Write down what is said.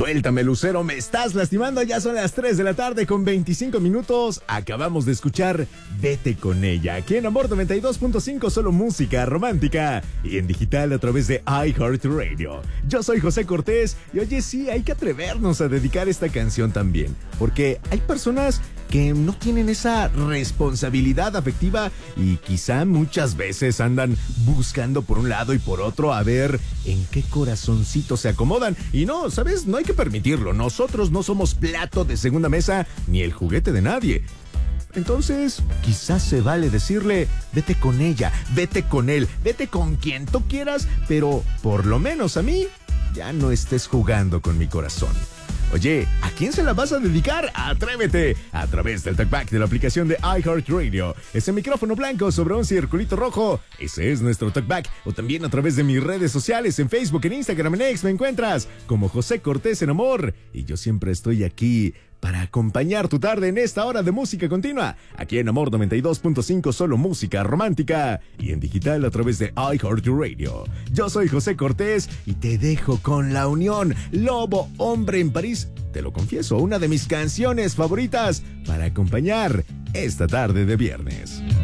Suéltame, Lucero, me estás lastimando. Ya son las 3 de la tarde con 25 minutos. Acabamos de escuchar Vete con ella, aquí en Amor 92.5, solo música romántica y en digital a través de iHeartRadio. Yo soy José Cortés y oye, sí, hay que atrevernos a dedicar esta canción también, porque hay personas que no tienen esa responsabilidad afectiva y quizá muchas veces andan buscando por un lado y por otro a ver en qué corazoncito se acomodan. Y no, ¿sabes? No hay que permitirlo. Nosotros no somos plato de segunda mesa ni el juguete de nadie. Entonces, quizás se vale decirle, vete con ella, vete con él, vete con quien tú quieras, pero por lo menos a mí, ya no estés jugando con mi corazón. Oye, ¿a quién se la vas a dedicar? ¡Atrévete! A través del talkback de la aplicación de iHeartRadio. Ese micrófono blanco sobre un circulito rojo. Ese es nuestro talkback. O también a través de mis redes sociales, en Facebook, en Instagram, en X, me encuentras como José Cortés en Amor. Y yo siempre estoy aquí para acompañar tu tarde en esta hora de música continua. Aquí en Amor 92.5, solo música romántica. Y en digital a través de iHeartRadio. Yo soy José Cortés y te dejo con La Unión, Lobo Hombre en París. Te lo confieso, una de mis canciones favoritas para acompañar esta tarde de viernes.